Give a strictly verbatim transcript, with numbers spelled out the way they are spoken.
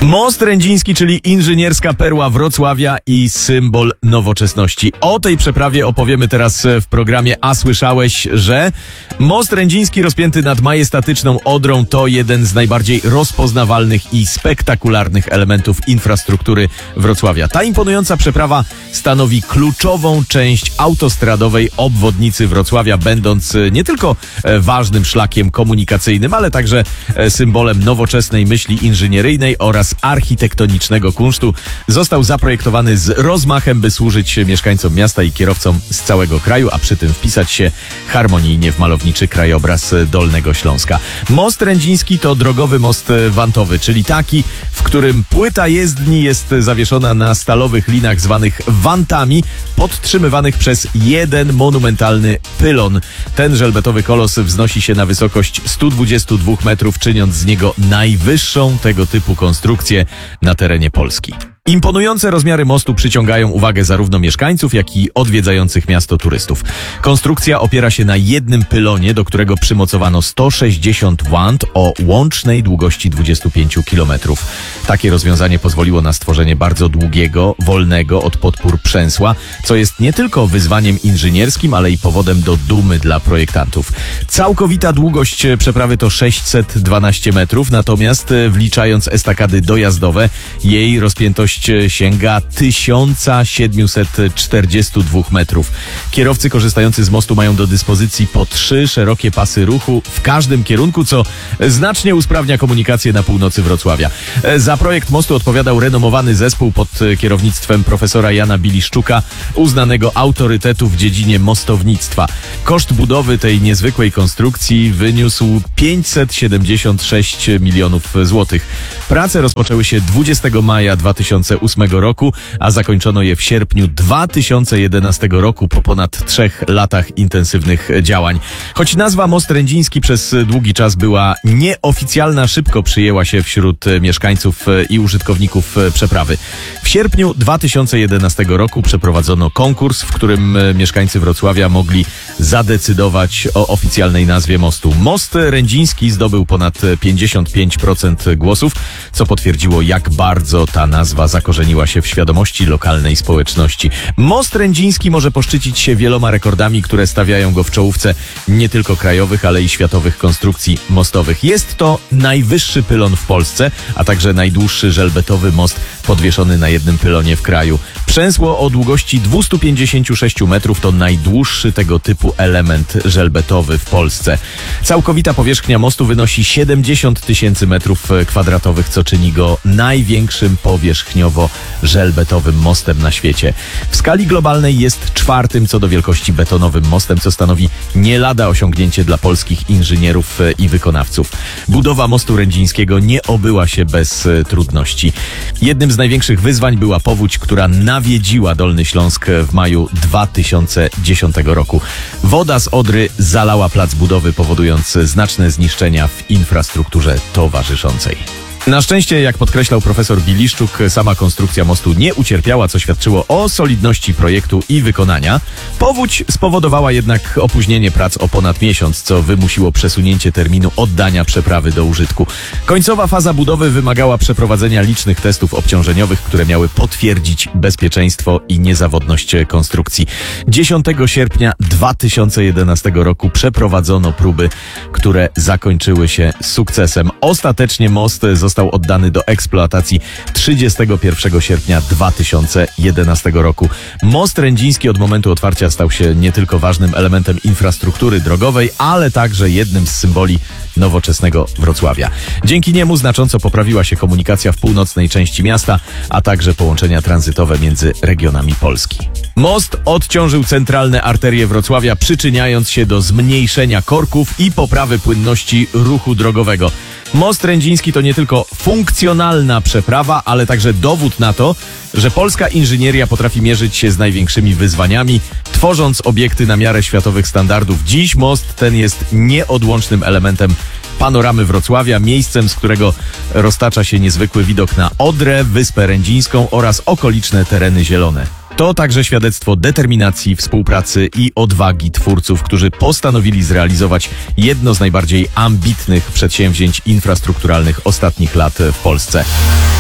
Most Rędziński, czyli inżynierska perła Wrocławia i symbol nowoczesności. O tej przeprawie opowiemy teraz w programie A słyszałeś, że Most Rędziński rozpięty nad majestatyczną Odrą to jeden z najbardziej rozpoznawalnych i spektakularnych elementów infrastruktury Wrocławia. Ta imponująca przeprawa stanowi kluczową część autostradowej obwodnicy Wrocławia, będąc nie tylko ważnym szlakiem komunikacyjnym, ale także symbolem nowoczesnej myśli inżynieryjnej oraz architektonicznego kunsztu. Został zaprojektowany z rozmachem, by służyć mieszkańcom miasta i kierowcom z całego kraju, a przy tym wpisać się harmonijnie w malowniczy krajobraz Dolnego Śląska. Most Rędziński to drogowy most wantowy, czyli taki, w którym płyta jezdni jest zawieszona na stalowych linach zwanych wantami, podtrzymywanych przez jeden monumentalny pylon. Ten żelbetowy kolos wznosi się na wysokość sto dwadzieścia dwa metrów, czyniąc z niego najwyższą tego typu konstrukcję na terenie Polski. Imponujące rozmiary mostu przyciągają uwagę zarówno mieszkańców, jak i odwiedzających miasto turystów. Konstrukcja opiera się na jednym pylonie, do którego przymocowano sto sześćdziesiąt want o łącznej długości dwadzieścia pięć kilometrów. Takie rozwiązanie pozwoliło na stworzenie bardzo długiego, wolnego od podpór przęsła, co jest nie tylko wyzwaniem inżynierskim, ale i powodem do dumy dla projektantów. Całkowita długość przeprawy to sześćset dwanaście metrów, natomiast wliczając estakady dojazdowe, jej rozpiętość sięga tysiąc siedemset czterdzieści dwa metrów. Kierowcy korzystający z mostu mają do dyspozycji po trzy szerokie pasy ruchu w każdym kierunku, co znacznie usprawnia komunikację na północy Wrocławia. Za projekt mostu odpowiadał renomowany zespół pod kierownictwem profesora Jana Biliszczuka, uznanego autorytetu w dziedzinie mostownictwa. Koszt budowy tej niezwykłej konstrukcji wyniósł pięćset siedemdziesiąt sześć milionów złotych. Prace rozpoczęły się dwudziestego maja dwa tysiące ósmego roku, a zakończono je w sierpniu dwa tysiące jedenastego roku po ponad trzech latach intensywnych działań. Choć nazwa Most Rędziński przez długi czas była nieoficjalna, szybko przyjęła się wśród mieszkańców i użytkowników przeprawy. W sierpniu dwa tysiące jedenastego roku przeprowadzono konkurs, w którym mieszkańcy Wrocławia mogli zadecydować o oficjalnej nazwie mostu. Most Rędziński zdobył ponad pięćdziesiąt pięć procent głosów, co potwierdziło, jak bardzo ta nazwa zakorzeniła się w świadomości lokalnej społeczności. Most Rędziński może poszczycić się wieloma rekordami, które stawiają go w czołówce nie tylko krajowych, ale i światowych konstrukcji mostowych. Jest to najwyższy pylon w Polsce, a także najdłuższy żelbetowy most podwieszony na jednym pylonie w kraju. Przęsło o długości dwieście pięćdziesiąt sześć metrów to najdłuższy tego typu element żelbetowy w Polsce. Całkowita powierzchnia mostu wynosi siedemdziesiąt tysięcy metrów kwadratowych, co czyni go największym powierzchniowo żelbetowym mostem na świecie. W skali globalnej jest czwartym co do wielkości betonowym mostem, co stanowi nie lada osiągnięcie dla polskich inżynierów i wykonawców. Budowa mostu Rędzińskiego nie obyła się bez trudności. Jednym z największych wyzwań była powódź, która nawiedziła Dolny Śląsk w maju dwa tysiące dziesiątego roku. Woda z Odry zalała plac budowy, powodując znaczne zniszczenia w infrastrukturze towarzyszącej. Na szczęście, jak podkreślał profesor Biliszczuk, sama konstrukcja mostu nie ucierpiała, co świadczyło o solidności projektu i wykonania. Powódź spowodowała jednak opóźnienie prac o ponad miesiąc, co wymusiło przesunięcie terminu oddania przeprawy do użytku. Końcowa faza budowy wymagała przeprowadzenia licznych testów obciążeniowych, które miały potwierdzić bezpieczeństwo i niezawodność konstrukcji. dziesiątego sierpnia dwa tysiące jedenastego roku przeprowadzono próby, które zakończyły się sukcesem. Ostatecznie most został Został oddany do eksploatacji trzydziestego pierwszego sierpnia dwa tysiące jedenastego roku. Most Rędziński od momentu otwarcia stał się nie tylko ważnym elementem infrastruktury drogowej, ale także jednym z symboli nowoczesnego Wrocławia. Dzięki niemu znacząco poprawiła się komunikacja w północnej części miasta, a także połączenia tranzytowe między regionami Polski. Most odciążył centralne arterie Wrocławia, przyczyniając się do zmniejszenia korków i poprawy płynności ruchu drogowego. Most Rędziński to nie tylko funkcjonalna przeprawa, ale także dowód na to, że polska inżynieria potrafi mierzyć się z największymi wyzwaniami, tworząc obiekty na miarę światowych standardów. Dziś most ten jest nieodłącznym elementem panoramy Wrocławia, miejscem, z którego roztacza się niezwykły widok na Odrę, Wyspę Rędzińską oraz okoliczne tereny zielone. To także świadectwo determinacji, współpracy i odwagi twórców, którzy postanowili zrealizować jedno z najbardziej ambitnych przedsięwzięć infrastrukturalnych ostatnich lat w Polsce.